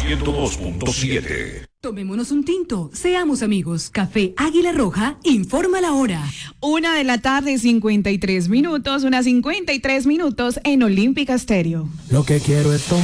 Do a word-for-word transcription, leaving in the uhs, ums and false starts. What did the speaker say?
ciento dos punto siete. Tomémonos un tinto, seamos amigos. Café Águila Roja informa la hora. Una de la tarde, cincuenta y tres minutos, unas cincuenta y tres minutos en Olímpica Estéreo. Lo que quiero es tomar.